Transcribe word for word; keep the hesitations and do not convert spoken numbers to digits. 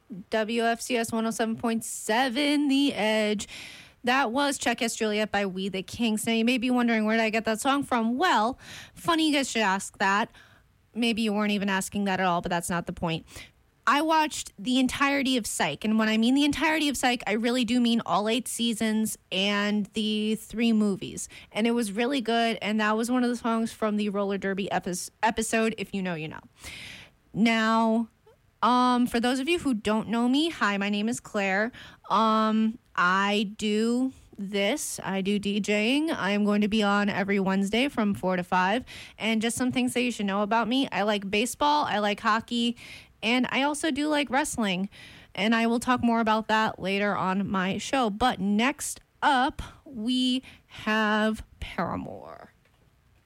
W F C S one oh seven point seven, The Edge. That was Check Yes Juliet by We the Kings. Now, you may be wondering, where did I get that song from? Well, funny you guys should ask that. Maybe you weren't even asking that at all, but that's not the point. I watched the entirety of Psych, and when I mean the entirety of Psych, I really do mean all eight seasons and the three movies. And it was really good, and that was one of the songs from the roller derby epi- episode, If You Know, You Know. Now, um, for those of you who don't know me, hi, my name is Claire. Um, I do this. I do DJing. I'm going to be on every Wednesday from four to five. And just some things that you should know about me. I like baseball. I like hockey. And I also do like wrestling, and I will talk more about that later on my show. But next up, we have Paramore.